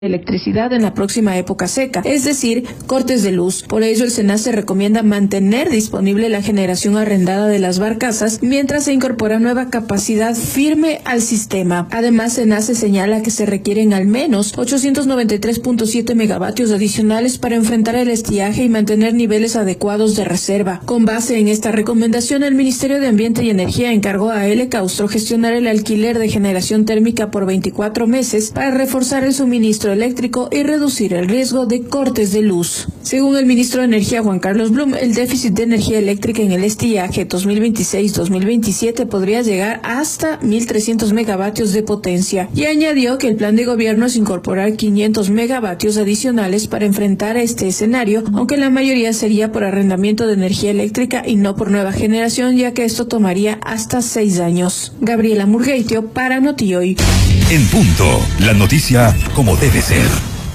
electricidad en la próxima época seca, es decir, cortes de luz. Por ello, el SENACE recomienda mantener disponible la generación arrendada de las barcazas mientras se incorpora nueva capacidad firme al sistema. Además, SENACE señala que se requieren al menos 893.7 megavatios adicionales para enfrentar el estiaje y mantener niveles adecuados de reserva. Con base en esta recomendación, el Ministerio de Ambiente y Energía encargó a Elecaustro gestionar el alquiler de generación térmica por 24 meses para reforzar el suministro eléctrico y reducir el riesgo de cortes de luz. Según el ministro de Energía Juan Carlos Blum, el déficit de energía eléctrica en el estiaje 2026-2027 podría llegar hasta 1.300 megavatios de potencia, y añadió que el plan de gobierno es incorporar 500 megavatios adicionales para enfrentar este escenario, aunque la mayoría sería por arrendamiento de energía eléctrica y no por nueva generación, ya que esto tomaría hasta 6 años. Gabriela Murgueitio para NotiHoy. En punto, la noticia como debe ser.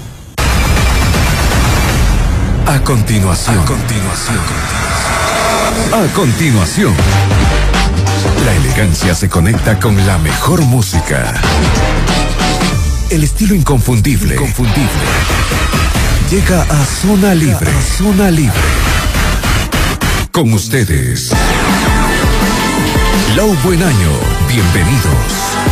A continuación. La elegancia se conecta con la mejor música. El estilo inconfundible. Llega a Zona Libre. Con ustedes, Lau Buen Año. Bienvenidos.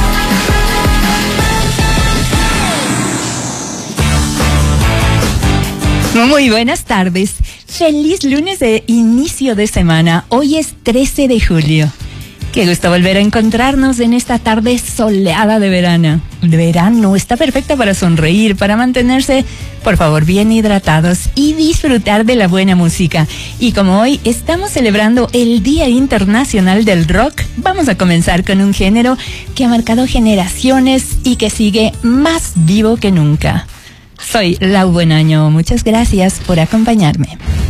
Muy buenas tardes. Feliz lunes de inicio de semana. Hoy es 13 de julio. Qué gusto volver a encontrarnos en esta tarde soleada de verano. Verano está perfecta para sonreír, para mantenerse, por favor, bien hidratados y disfrutar de la buena música. Y como hoy estamos celebrando el Día Internacional del Rock, vamos a comenzar con un género que ha marcado generaciones y que sigue más vivo que nunca. Soy Lau Buen Año. Muchas gracias por acompañarme.